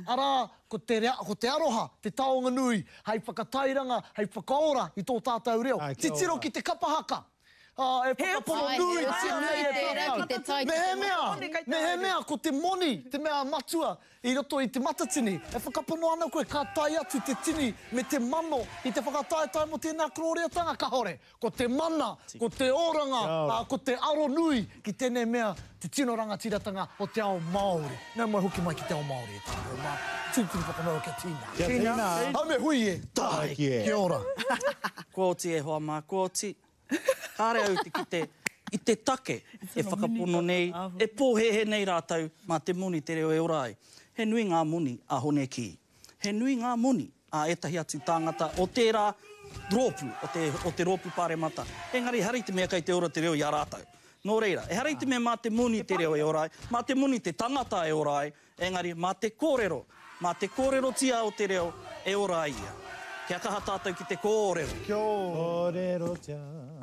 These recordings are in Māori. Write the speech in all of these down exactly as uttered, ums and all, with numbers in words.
Ara, ko te, rea, ko te aroha, te taonga nui, hei whakatairanga, hei whakaora i tō tātou reo. Titiro ki te kapahaka. Uh, e whakapono nui, tia nei e tātou. Me he mea, me he mea, ko te moni, te mea matua, i roto i te matatini. E whakapono ana koe, ka tai atu te tini me te mano, i te whakataetai mo tēnā kroreatanga kahore. Ko te mana, ko te oranga, uh, ko te aro nui, ki tēnei mea, te tino rangatiratanga o te ao Māori. Nau mai hoki mai ki te ao Māori e tātou mā. Tūturu whakamau ke tīna. Kia tīna. Hame hui e, tai, kia ora. Kōti e hoa mā, kōti. Kāre au te ki te, i te take e whakapono nei, e pōhehe nei rātau mā te muni te reo e orai. He nui ngā muni a hone ki. He nui ngā muni a etahi atu tāngata o tērā rōpu, o te, o te rōpu pāremata. Engari, harei te mea kai te ora te reo i a rātau. Nō reira, e harei te mea mā te muni te reo e orai, mā te muni te tangata e orai, engari, mā te kōrero, mā te kōrero tia o te reo e orai ia. Kia kaha tātou ki te kōrero. Kia kōrero tia.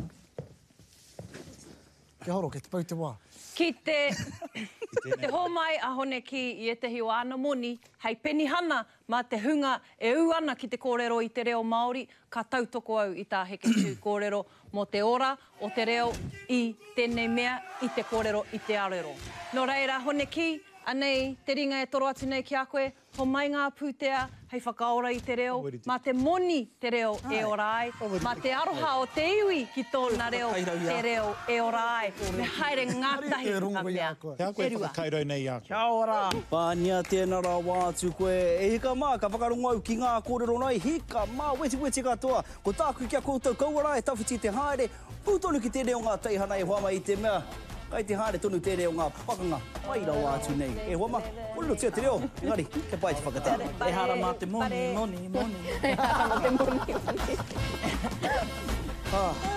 Kia horo, ke te pau te wā. Ki te, te homai a hone ki i etehi o ana moni, hei penihana mā te hunga e u ana ki te kōrero i te reo Māori, ka tautoko au i tā heke tū kōrero mo te ora o te reo i tēnei mea i te kōrero i te arero. Nō reira, hone ki, anei, te ringa e toro atu nei ki a koe, ho mai ngā pūtea, hei whakaora i te reo, mā te moni te reo e orai, mā te aroha o te iwi ki tōna reo te reo e orai, me haere ngātahi a mea. Kia koe whakakairau nei a koe. Kia ora. Pānia tēnā rā wātu koe, e hika mā, ka whakarongo au ki ngā kōrero nei, hika mā, weti weti katoa, ko tāku kia koutou kauara e tawhiti te haere, pūtonu ki te reo ngā teihana e hoa mai i te mea. Kai te haere tonu te reo ngā pakanga, waira wātu nei. E hoa ma, kōrero tia te reo, engari, ke pai te whakatea. E hara mā te moni, moni, moni. E hara mā te moni, moni.